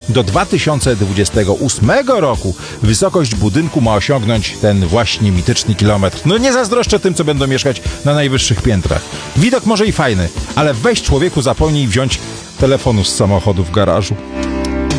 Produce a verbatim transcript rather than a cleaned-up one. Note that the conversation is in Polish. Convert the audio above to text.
do dwa tysiące dwudziestego ósmego roku wysokość budynku ma osiągnąć ten właśnie mityczny kilometr. No nie zazdroszczę tym, co będą mieszkać na najwyższych piętrach. Widok może i fajny, ale weź człowieku zapomnij wziąć telefonu z samochodu w garażu.